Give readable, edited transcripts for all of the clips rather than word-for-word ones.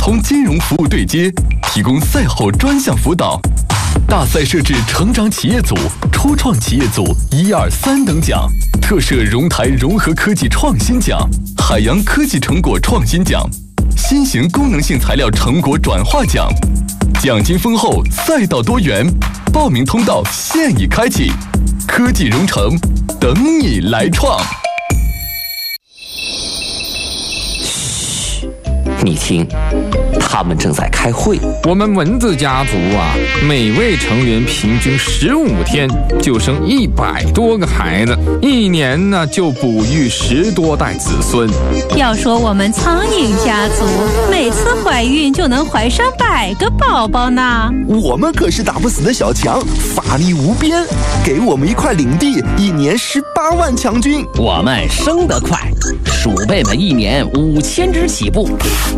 同金融服务对接，提供赛后专项辅导。大赛设置成长企业组、初创企业组1、2、3等奖，特设荣台融合科技创新奖、海洋科技成果创新奖、新型功能性材料成果转化奖。奖金丰厚，赛道多元，报名通道现已开启，科技融城等你来创。 你听，他们正在开会。 我们蚊子家族啊，每位成员平均15天就生100多个孩子，1年呢就哺育10多代子孙。 要说我们苍蝇家族，每次怀孕就能怀上100个宝宝呢。 我们可是打不死的小强，法力无边，给我们一块领地，1年18万强军。 我们生得快，鼠辈们1年5000只起步。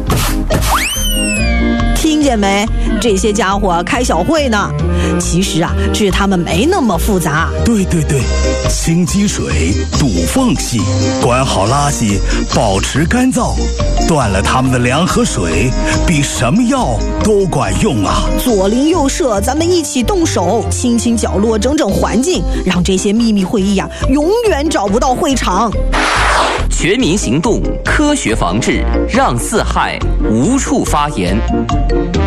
听见没？这些家伙开小会呢。其实啊，治他们没那么复杂。 对，清积水，堵缝隙，管好垃圾，保持干燥，断了他们的粮和水，比什么药都管用啊！ 左邻右舍，咱们一起动手，清清角落，整整环境，让这些秘密会议啊，永远找不到会场。 全民行动，科学防治，让四害无处发言。